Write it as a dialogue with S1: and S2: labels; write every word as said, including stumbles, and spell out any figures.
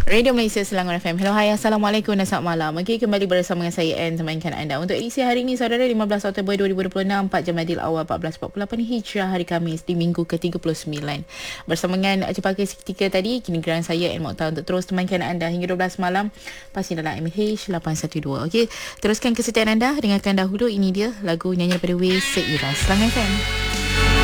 S1: Radio Malaysia Selangor F M. Hello, hai, Assalamualaikum dan selamat malam. Okey, kembali bersama dengan saya Anne, temankan anda untuk edisi hari ini, saudara, lima belas Oktober dua ribu dua puluh enam, empat Jamadil Awal empat belas empat puluh lapan Hijrah, hari Khamis di minggu ke tiga puluh sembilan. Bersama dengan Cepaka seketika tadi, kini giliran saya Anne Mokhtar untuk terus temankan anda hingga dua belas malam, pasti dalam M H lapan satu dua. Okey, teruskan kesetiaan anda, dengarkan dahulu ini dia lagu nyanyian daripada W Seiras, Selangor F M.